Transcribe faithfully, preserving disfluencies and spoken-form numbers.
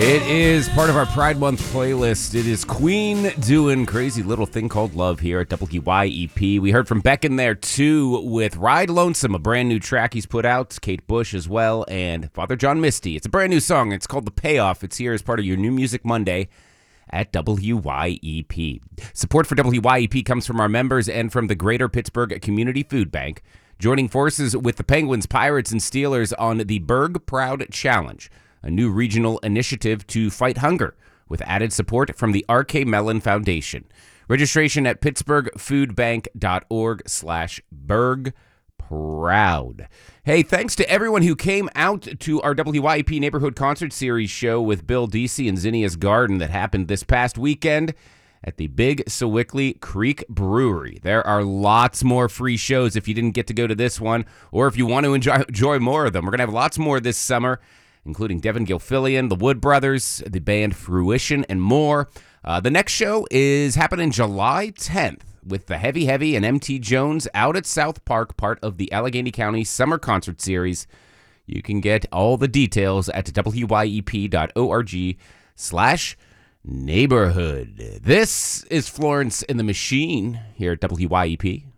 It is part of our Pride Month playlist. It is Queen doing Crazy Little Thing Called Love here at W Y E P. We heard from Beck in there, too, with Ride Lonesome, a brand new track he's put out. Kate Bush as well, and Father John Misty. It's a brand new song. It's called The Payoff. It's here as part of your New Music Monday at W Y E P. Support for W Y E P comes from our members and from the Greater Pittsburgh Community Food Bank, joining forces with the Penguins, Pirates, and Steelers on the Berg Proud Challenge, a new regional initiative to fight hunger, with added support from the R K Mellon Foundation. Registration at pittsburghfoodbank.org slash Berg Proud. Hey, thanks to everyone who came out to our W Y E P Neighborhood Concert Series show with Bill Deasy and Zinnia's Garden that happened this past weekend at the Big Sewickley Creek Brewery. There are lots more free shows if you didn't get to go to this one, or if you want to enjoy, enjoy more of them. We're going to have lots more this summer, including Devin Gilfillian, the Wood Brothers, the band Fruition, and more. Uh, the next show is happening July tenth with the Heavy Heavy and M T Jones out at South Park, part of the Allegheny County Summer Concert Series. You can get all the details at wyep.org slash neighborhood. This is Florence and the Machine here at W Y E P.